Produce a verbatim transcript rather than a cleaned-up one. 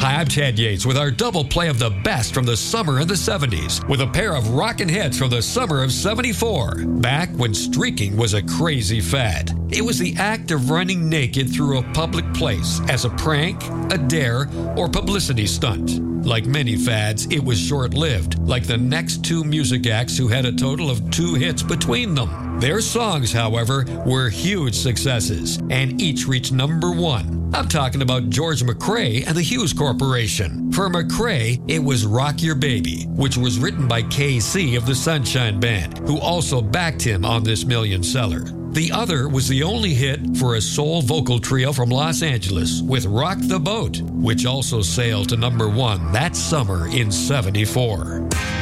Hi, I'm Ted Yates with our double play of the best from the summer of the seventies with a pair of rockin' hits from the summer of seventy-four, back when streaking was a crazy fad. It was the act of running naked through a public place as a prank, a dare, or publicity stunt. Like many fads, it was short-lived, like the next two music acts who had a total of two hits between them. Their songs, however, were huge successes, and each reached number one. I'm talking about George McCrae and the Hughes Corporation. For McCrae, it was Rock Your Baby, which was written by K C of the Sunshine Band, who also backed him on this million seller. The other was the only hit for a soul vocal trio from Los Angeles with Rock the Boat, which also sailed to number one that summer in seventy-four.